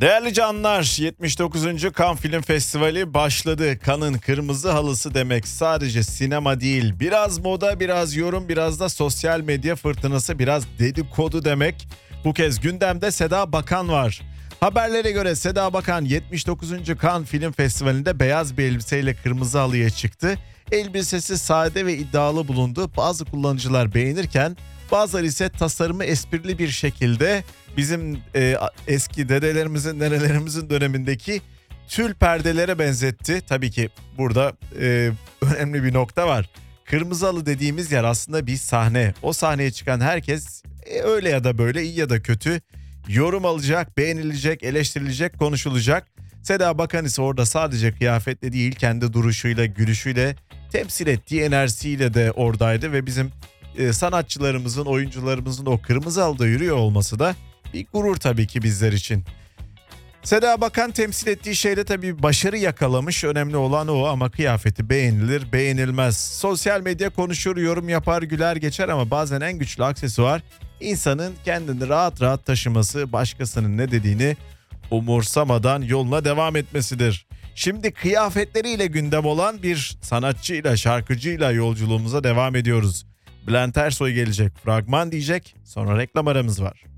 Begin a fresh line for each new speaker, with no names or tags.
Değerli canlar, 79. Cannes Film Festivali başladı. Cannes'ın kırmızı halısı demek sadece sinema değil. Biraz moda, biraz yorum, biraz da sosyal medya fırtınası, biraz dedikodu demek. Bu kez gündemde Seda Bakan var. Haberlere göre Seda Bakan 79. Cannes Film Festivali'nde beyaz bir elbiseyle kırmızı halıya çıktı. Elbisesi sade ve iddialı bulundu. Bazı kullanıcılar beğenirken bazıları ise tasarımı esprili bir şekilde bizim eski dedelerimizin, nenelerimizin dönemindeki tül perdelere benzetti. Tabii ki burada önemli bir nokta var. Kırmızı halı dediğimiz yer aslında bir sahne. O sahneye çıkan herkes öyle ya da böyle, iyi ya da kötü yorum alacak, beğenilecek, eleştirilecek, konuşulacak. Seda Bakan ise orada sadece kıyafetle değil, kendi duruşuyla, gülüşüyle, temsil ettiği enerjisiyle de oradaydı ve bizim sanatçılarımızın, oyuncularımızın o kırmızı halıda yürüyor olması da bir gurur tabii ki bizler için. Seda Bakan temsil ettiği şeyde tabii başarı yakalamış. Önemli olan o, ama kıyafeti beğenilir, beğenilmez. Sosyal medya konuşur, yorum yapar, güler geçer ama bazen en güçlü aksesuar insanın kendini rahat rahat taşıması, başkasının ne dediğini umursamadan yoluna devam etmesidir. Şimdi kıyafetleriyle gündem olan bir sanatçıyla, şarkıcıyla yolculuğumuza devam ediyoruz. Bülent Ersoy gelecek, fragman diyecek, sonra reklam aramız var.